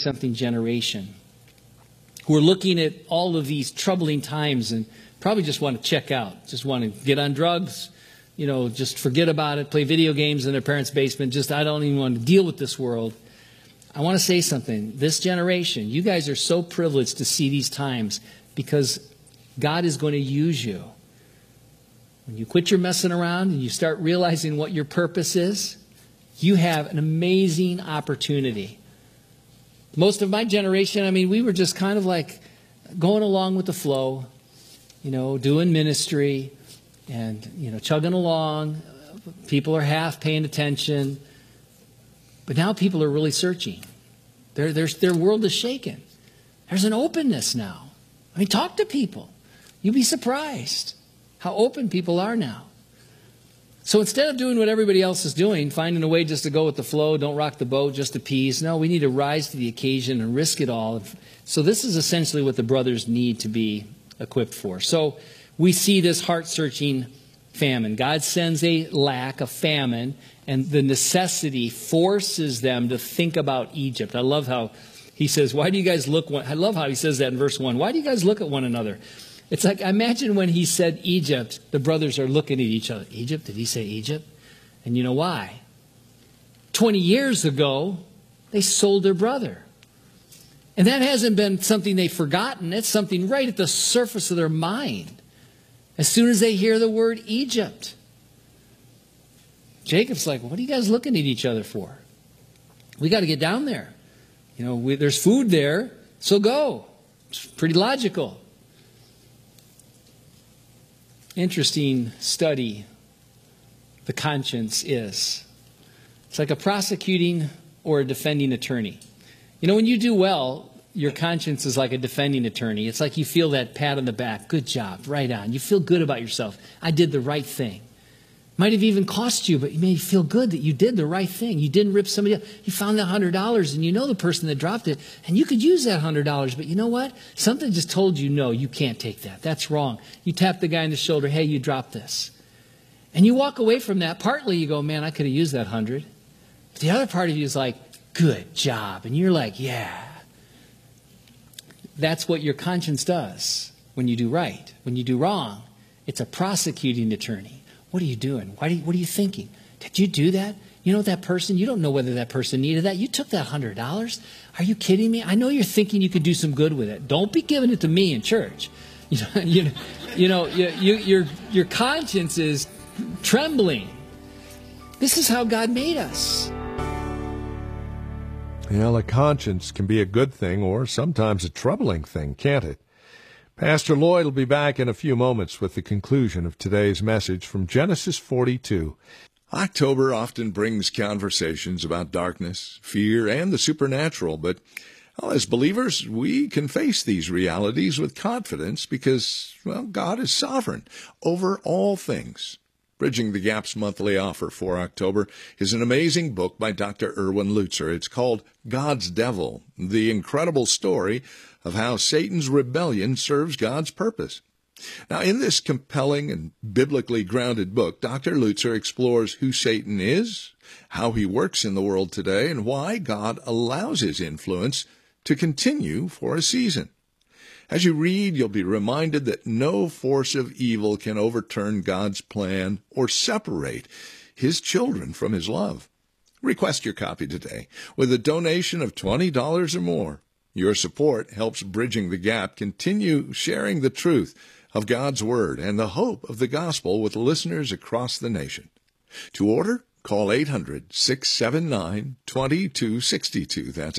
30-something generation who are looking at all of these troubling times and probably just want to check out, just want to get on drugs, just forget about it, play video games in their parents' basement, I don't even want to deal with this world. I want to say something. This generation, you guys are so privileged to see these times because God is going to use you. When you quit your messing around and you start realizing what your purpose is, you have an amazing opportunity. Most of my generation, we were just kind of like going along with the flow, doing ministry and, chugging along. People are half paying attention. But now people are really searching. Their world is shaken. There's an openness now. Talk to people. You'd be surprised how open people are now. So instead of doing what everybody else is doing, finding a way just to go with the flow, don't rock the boat, just appease, no, we need to rise to the occasion and risk it all. So this is essentially what the brothers need to be equipped for. So we see this heart-searching famine. God sends a lack, a famine, and the necessity forces them to think about Egypt. I love how he says, why do you guys look? I love how he says that in verse 1. Why do you guys look at one another? It's like, imagine when he said Egypt, the brothers are looking at each other. Egypt? Did he say Egypt? And you know why? 20 years ago, they sold their brother. And that hasn't been something they've forgotten. It's something right at the surface of their mind. As soon as they hear the word Egypt. Jacob's like, what are you guys looking at each other for? We got to get down there. There's food there, so go. It's pretty logical. Interesting study the conscience is. It's like a prosecuting or a defending attorney. When you do well, your conscience is like a defending attorney. It's like you feel that pat on the back. Good job, right on. You feel good about yourself. I did the right thing. Might have even cost you, but you may feel good that you did the right thing. You didn't rip somebody else. You found that $100 and you know the person that dropped it, and you could use that $100, but you know what? Something just told you, no, you can't take that. That's wrong. You tap the guy on the shoulder, hey, you dropped this. And you walk away from that. Partly you go, man, I could have used that 100. But the other part of you is like, good job. And you're like, yeah. That's what your conscience does when you do right. When you do wrong, it's a prosecuting attorney. What are you doing? What are you thinking? Did you do that? That person, you don't know whether that person needed that. You took that $100. Are you kidding me? I know you're thinking you could do some good with it. Don't be giving it to me in church. Your conscience is trembling. This is how God made us. A conscience can be a good thing or sometimes a troubling thing, can't it? Pastor Lloyd will be back in a few moments with the conclusion of today's message from Genesis 42. October often brings conversations about darkness, fear, and the supernatural, but as believers, we can face these realities with confidence because, God is sovereign over all things. Bridging the Gap's monthly offer for October is an amazing book by Dr. Erwin Lutzer. It's called God's Devil, the incredible story of how Satan's rebellion serves God's purpose. Now, in this compelling and biblically grounded book, Dr. Lutzer explores who Satan is, how he works in the world today, and why God allows his influence to continue for a season. As you read, you'll be reminded that no force of evil can overturn God's plan or separate his children from his love. Request your copy today with a donation of $20 or more. Your support helps Bridging the Gap continue sharing the truth of God's Word and the hope of the gospel with listeners across the nation. To order, call 800-679-2262. That's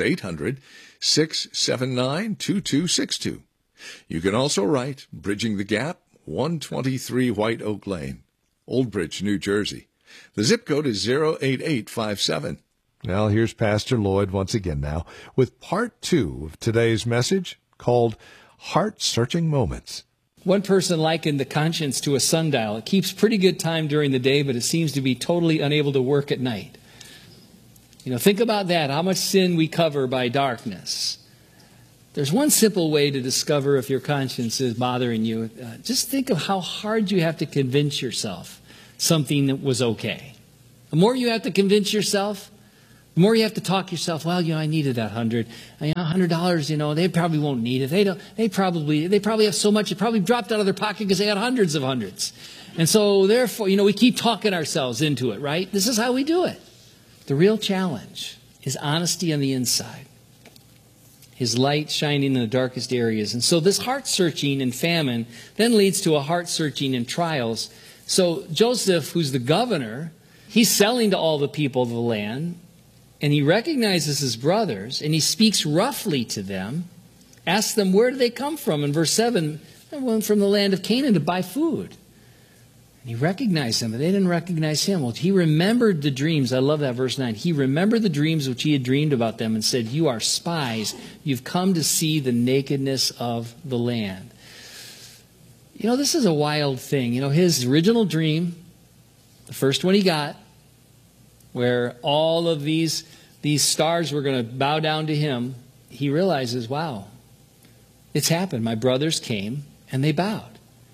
800-679-2262. You can also write Bridging the Gap, 123 White Oak Lane, Old Bridge, New Jersey. The zip code is 08857. Now, here's Pastor Lloyd once again now with part 2 of today's message called Heart-Searching Moments. One person likened the conscience to a sundial. It keeps pretty good time during the day, but it seems to be totally unable to work at night. Think about that, how much sin we cover by darkness. There's one simple way to discover if your conscience is bothering you. Just think of how hard you have to convince yourself something that was okay. The more you have to convince yourself, The more you have to talk yourself, well, I needed that $100. $100, they probably won't need it. They probably have so much, it probably dropped out of their pocket because they had hundreds of hundreds. And so therefore, we keep talking ourselves into it, right? This is how we do it. The real challenge is honesty on the inside. His light shining in the darkest areas. And so this heart searching in famine then leads to a heart searching in trials. So Joseph, who's the governor, he's selling to all the people of the land. And he recognizes his brothers, and he speaks roughly to them, asks them, where do they come from? In verse 7, they went from the land of Canaan to buy food. And he recognized them, but they didn't recognize him. Well, he remembered the dreams. I love that, verse 9. He remembered the dreams which he had dreamed about them and said, you are spies. You've come to see the nakedness of the land. This is a wild thing. His original dream, the first one he got, where all of these stars were going to bow down to him, he realizes, wow, it's happened. My brothers came and they bowed.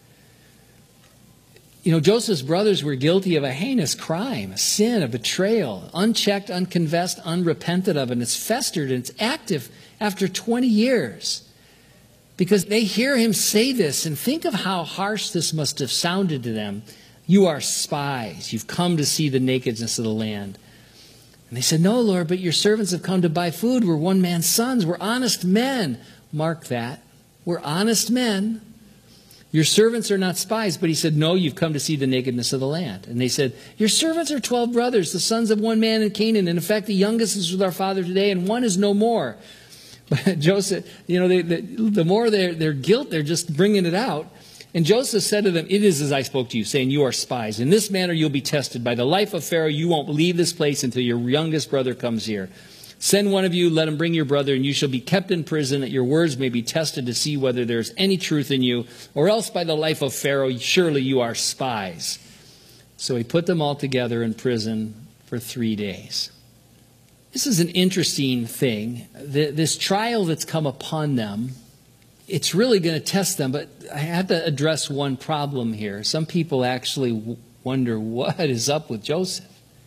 Joseph's brothers were guilty of a heinous crime, a sin, a betrayal, unchecked, unconfessed, unrepented of, and it's festered and it's active after 20 years. Because they hear him say this, and think of how harsh this must have sounded to them. You are spies. You've come to see the nakedness of the land. And they said, no, Lord, but your servants have come to buy food. We're one man's sons. We're honest men. Mark that. We're honest men. Your servants are not spies. But he said, no, you've come to see the nakedness of the land. And they said, your servants are 12 brothers, the sons of one man in Canaan. And in fact, the youngest is with our father today, and one is no more. But Joseph, the more their guilt, they're just bringing it out. And Joseph said to them, it is as I spoke to you, saying, you are spies. In this manner you'll be tested. By the life of Pharaoh, you won't leave this place until your youngest brother comes here. Send one of you, let him bring your brother, and you shall be kept in prison, that your words may be tested to see whether there is any truth in you. Or else by the life of Pharaoh, surely you are spies. So he put them all together in prison for 3 days. This is an interesting thing. This trial that's come upon them, it's really going to test them, but I have to address one problem here. Some people actually wonder what is up with Joseph.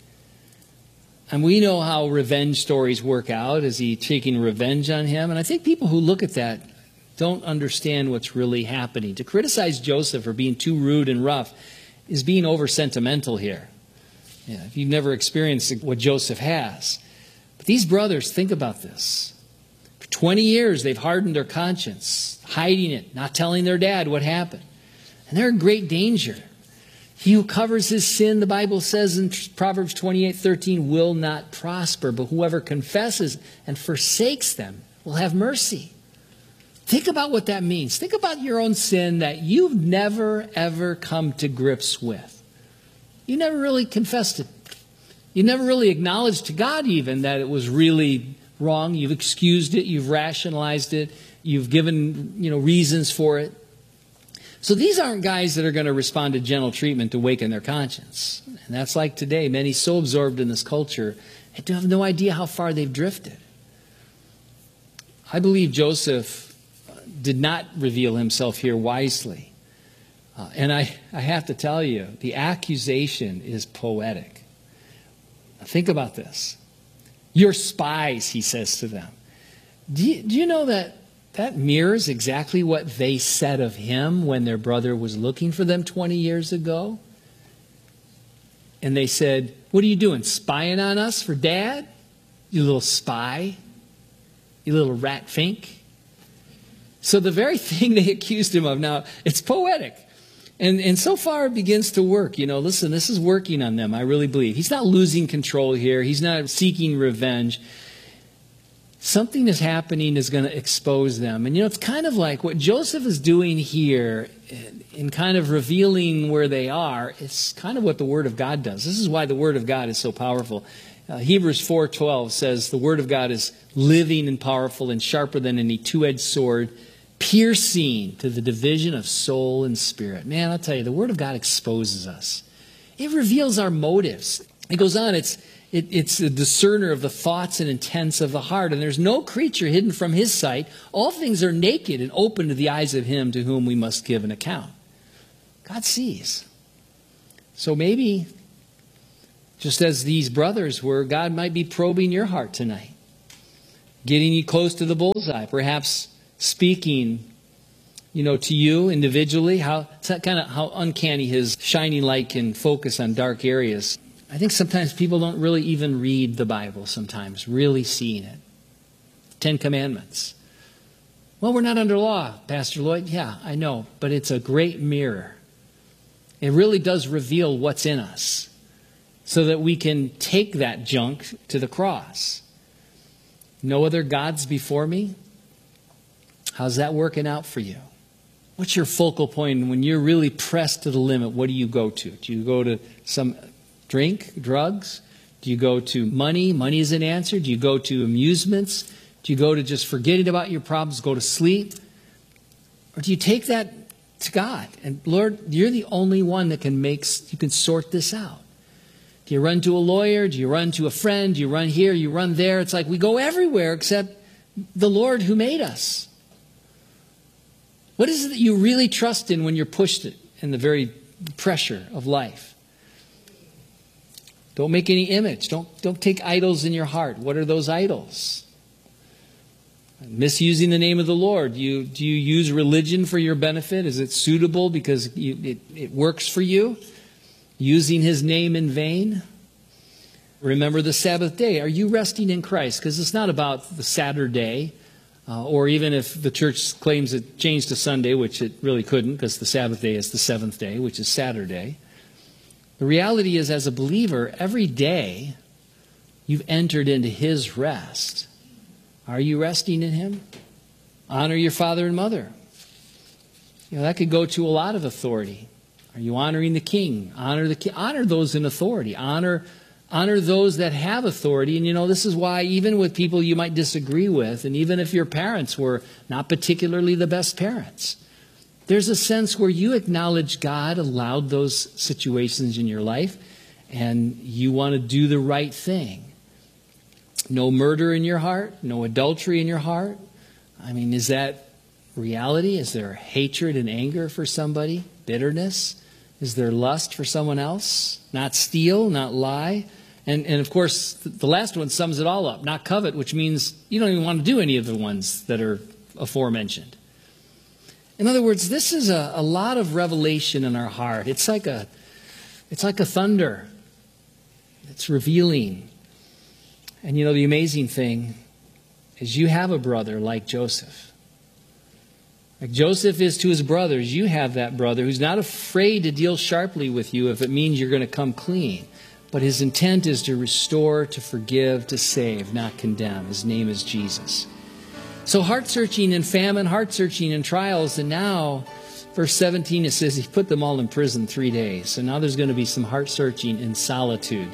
And we know how revenge stories work out. Is he taking revenge on him? And I think people who look at that don't understand what's really happening. To criticize Joseph for being too rude and rough is being over-sentimental here. If you've never experienced what Joseph has. But these brothers, think about this. 20 years, they've hardened their conscience, hiding it, not telling their dad what happened. And they're in great danger. He who covers his sin, the Bible says in Proverbs 28:13, will not prosper. But whoever confesses and forsakes them will have mercy. Think about what that means. Think about your own sin that you've never, ever come to grips with. You never really confessed it. You never really acknowledged to God even that it was really wrong. You've excused it. You've rationalized it. You've given, reasons for it. So these aren't guys that are going to respond to gentle treatment to awaken their conscience. And that's like today. Many so absorbed in this culture, they have no idea how far they've drifted. I believe Joseph did not reveal himself here wisely. And I have to tell you, the accusation is poetic. Now think about this. You're spies, he says to them. Do you know that mirrors exactly what they said of him when their brother was looking for them 20 years ago? And they said, what are you doing, spying on us for Dad? You little spy. You little rat fink. So the very thing they accused him of, now, it's poetic. And so far it begins to work. Listen, this is working on them, I really believe. He's not losing control here. He's not seeking revenge. Something is happening is going to expose them. And it's kind of like what Joseph is doing here in kind of revealing where they are. It's kind of what the Word of God does. This is why the Word of God is so powerful. Hebrews 4:12 says the Word of God is living and powerful and sharper than any two-edged sword, piercing to the division of soul and spirit. Man, I'll tell you, the Word of God exposes us. It reveals our motives. It goes on, it's a discerner of the thoughts and intents of the heart. And there's no creature hidden from his sight. All things are naked and open to the eyes of him to whom we must give an account. God sees. So maybe Just as these brothers were, God might be probing your heart tonight, getting you close to the bullseye, perhaps speaking, to you individually. It's kind of how uncanny His shining light can focus on dark areas. I think sometimes people don't really even read the Bible sometimes, really seeing it. 10 Commandments. Well, we're not under law, Pastor Lloyd. Yeah, I know, but it's a great mirror. It really does reveal what's in us so that we can take that junk to the cross. No other gods before me? How's that working out for you? What's your focal point when you're really pressed to the limit? What do you go to? Do you go to some drink, drugs? Do you go to money? Money is an answer. Do you go to amusements? Do you go to just forgetting about your problems, go to sleep? Or do you take that to God? And Lord, you're the only one that you can sort this out. Do you run to a lawyer? Do you run to a friend? Do you run here? You run there? It's like we go everywhere except the Lord who made us. What is it that you really trust in when you're pushed in the very pressure of life? Don't make any image. Don't take idols in your heart. What are those idols? Misusing the name of the Lord. Do you use religion for your benefit? Is it suitable because it works for you? Using His name in vain? Remember the Sabbath day. Are you resting in Christ? Because it's not about the Saturday, or even if the church claims it changed to Sunday, which it really couldn't, because the Sabbath day is the seventh day, which is Saturday. The reality is, as a believer, every day you've entered into His rest. Are you resting in Him? Honor your father and mother. That could go to a lot of authority. Are you honoring the king? Honor the king. Honor those in authority. Honor those that have authority. And this is why even with people you might disagree with, and even if your parents were not particularly the best parents, there's a sense where you acknowledge God allowed those situations in your life, and you want to do the right thing. No murder in your heart, no adultery in your heart. Is that reality? Is there hatred and anger for somebody? Bitterness? Is there lust for someone else? Not steal, not lie. And of course, the last one sums it all up. Not covet, which means you don't even want to do any of the ones that are aforementioned. In other words, this is a lot of revelation in our heart. It's like a thunder. It's revealing. And the amazing thing is you have a brother like Joseph. Like Joseph is to his brothers, you have that brother who's not afraid to deal sharply with you if it means you're going to come clean. But his intent is to restore, to forgive, to save, not condemn. His name is Jesus. So heart-searching in famine, heart-searching in trials, and now, verse 17, it says He put them all in prison 3 days. So now there's going to be some heart-searching in solitude.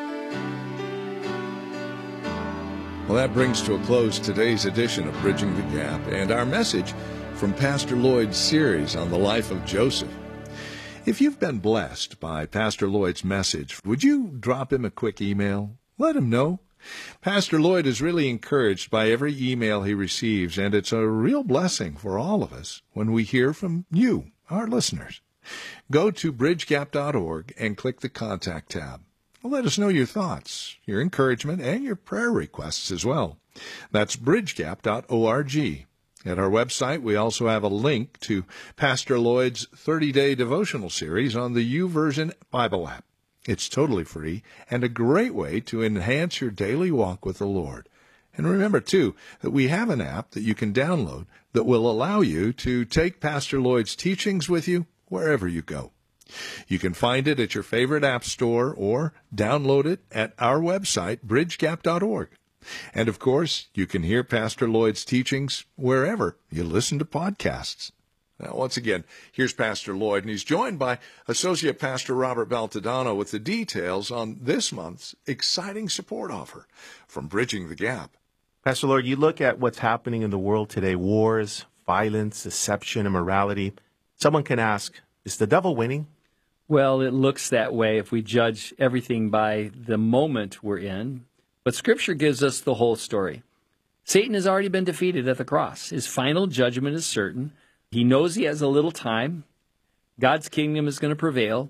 Well, that brings to a close today's edition of Bridging the Gap and our message from Pastor Lloyd's series on the life of Joseph. If you've been blessed by Pastor Lloyd's message, would you drop him a quick email? Let him know. Pastor Lloyd is really encouraged by every email he receives, and it's a real blessing for all of us when we hear from you, our listeners. Go to bridgegap.org and click the Contact tab. Let us know your thoughts, your encouragement, and your prayer requests as well. That's bridgegap.org. At our website, we also have a link to Pastor Lloyd's 30-day devotional series on the YouVersion Bible app. It's totally free and a great way to enhance your daily walk with the Lord. And remember, too, that we have an app that you can download that will allow you to take Pastor Lloyd's teachings with you wherever you go. You can find it at your favorite app store or download it at our website, bridgegap.org. And, of course, you can hear Pastor Lloyd's teachings wherever you listen to podcasts. Now, once again, here's Pastor Lloyd, and he's joined by Associate Pastor Robert Baltodano with the details on this month's exciting support offer from Bridging the Gap. Pastor Lloyd, you look at what's happening in the world today, wars, violence, deception, immorality. Someone can ask, is the devil winning? Well, it looks that way if we judge everything by the moment we're in. But Scripture gives us the whole story. Satan has already been defeated at the cross. His final judgment is certain. He knows he has a little time. God's kingdom is going to prevail.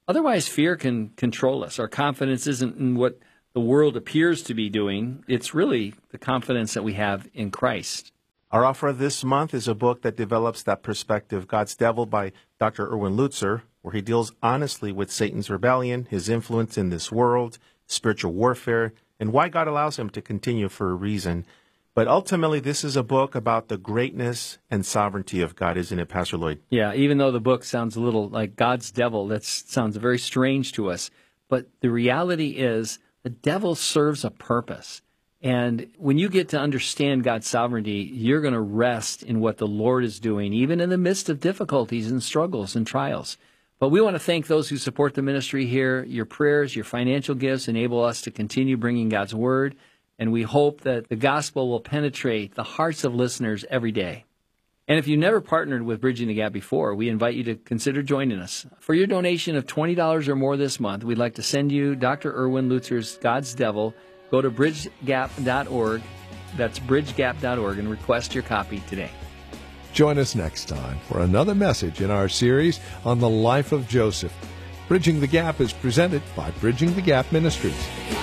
Otherwise, fear can control us. Our confidence isn't in what the world appears to be doing. It's really the confidence that we have in Christ. Our offer this month is a book that develops that perspective, God's Devil, by Dr. Erwin Lutzer, where he deals honestly with Satan's rebellion, his influence in this world, spiritual warfare, and why God allows him to continue for a reason. But ultimately, this is a book about the greatness and sovereignty of God, isn't it, Pastor Lloyd? Yeah, even though the book sounds a little like God's Devil, that sounds very strange to us. But the reality is the devil serves a purpose. And when you get to understand God's sovereignty, you're going to rest in what the Lord is doing, even in the midst of difficulties and struggles and trials. But we want to thank those who support the ministry here. Your prayers, your financial gifts enable us to continue bringing God's Word. And we hope that the gospel will penetrate the hearts of listeners every day. And if you've never partnered with Bridging the Gap before, we invite you to consider joining us. For your donation of $20 or more this month, we'd like to send you Dr. Erwin Lutzer's God's Devil. Go to bridgegap.org, that's bridgegap.org, and request your copy today. Join us next time for another message in our series on the life of Joseph. Bridging the Gap is presented by Bridging the Gap Ministries.